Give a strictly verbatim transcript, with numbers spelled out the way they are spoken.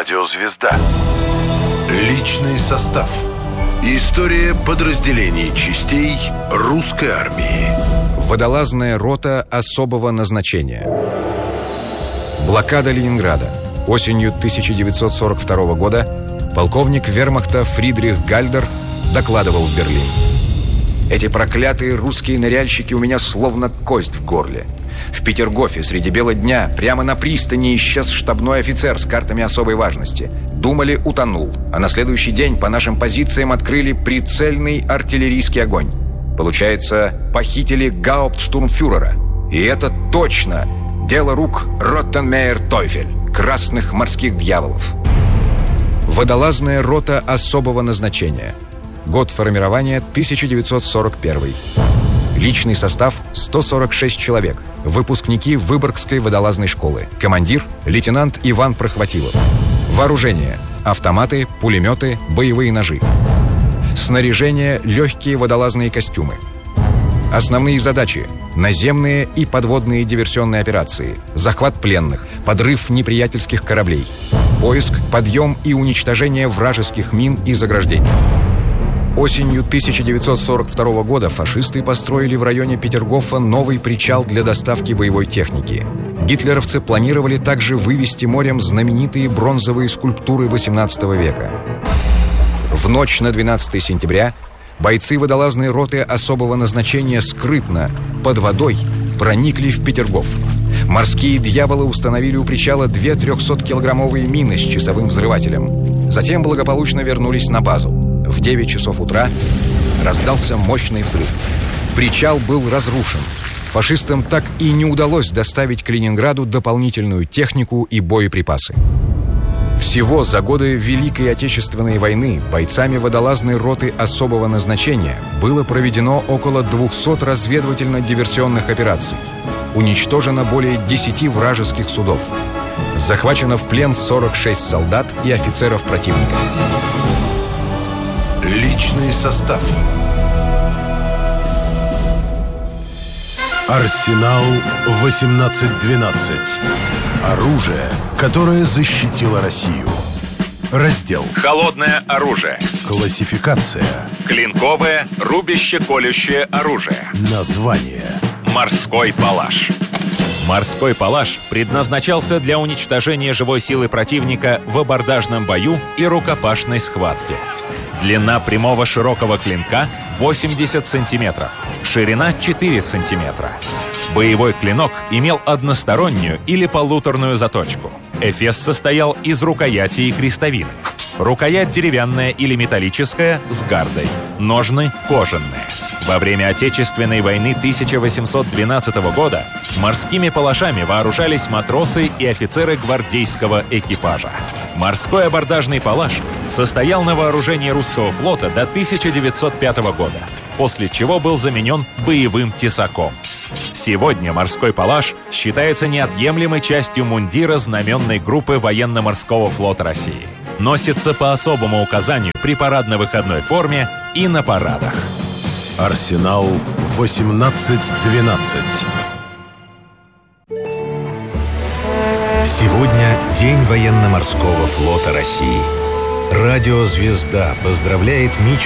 Радио «Звезда». Личный состав. История подразделений частей русской армии. Водолазная рота особого назначения. Блокада Ленинграда. Осенью тысяча девятьсот сорок второго года полковник вермахта Фридрих Гальдер докладывал в Берлин: «Эти проклятые русские ныряльщики у меня словно кость в горле. В Петергофе среди бела дня прямо на пристани исчез штабной офицер с картами особой важности. Думали, утонул, а на следующий день по нашим позициям открыли прицельный артиллерийский огонь. Получается, похитили гауптштурмфюрера. И это точно дело рук Ротtenмейер-Тойфель, красных морских дьяволов». Водолазная рота особого назначения. Год формирования тысяча девятьсот сорок первый. Личный состав сто сорок шесть человек. Выпускники Выборгской водолазной школы. Командир — лейтенант Иван Прохватилов. Вооружение: автоматы, пулеметы, боевые ножи. Снаряжение — легкие водолазные костюмы. Основные задачи: наземные и подводные диверсионные операции, захват пленных, подрыв неприятельских кораблей, поиск, подъем и уничтожение вражеских мин и заграждений. Осенью тысяча девятьсот сорок второго года фашисты построили в районе Петергофа новый причал для доставки боевой техники. Гитлеровцы планировали также вывести морем знаменитые бронзовые скульптуры восемнадцатого века. В ночь на двенадцатое сентября бойцы водолазной роты особого назначения скрытно, под водой, проникли в Петергоф. Морские дьяволы установили у причала две трехсоткилограммовые мины с часовым взрывателем. Затем благополучно вернулись на базу. В девять часов утра раздался мощный взрыв. Причал был разрушен. Фашистам так и не удалось доставить к Ленинграду дополнительную технику и боеприпасы. Всего за годы Великой Отечественной войны бойцами водолазной роты особого назначения было проведено около двухсот разведывательно-диверсионных операций. Уничтожено более десяти вражеских судов. Захвачено в плен сорок шесть солдат и офицеров противника. Личный состав. Арсенал восемнадцать двенадцать. Оружие, которое защитило Россию. Раздел: холодное оружие. Классификация: клинковое, рубяще-колющее оружие. Название: морской палаш. Морской палаш предназначался для уничтожения живой силы противника в абордажном бою и рукопашной схватке. Длина прямого широкого клинка восемьдесят сантиметров, ширина четыре сантиметра. Боевой клинок имел одностороннюю или полуторную заточку. Эфес состоял из рукояти и крестовины. Рукоять деревянная или металлическая с гардой, ножны кожаные. Во время Отечественной войны тысяча восемьсот двенадцатого года морскими палашами вооружались матросы и офицеры гвардейского экипажа. Морской абордажный палаш состоял на вооружении русского флота до тысяча девятьсот пятого года, после чего был заменен боевым тесаком. Сегодня морской палаш считается неотъемлемой частью мундира знаменной группы военно-морского флота России. Носится по особому указанию при парадно-выходной форме и на парадах. Арсенал восемнадцать двенадцать. Сегодня День военно-морского флота России. Радио «Звезда» поздравляет Мич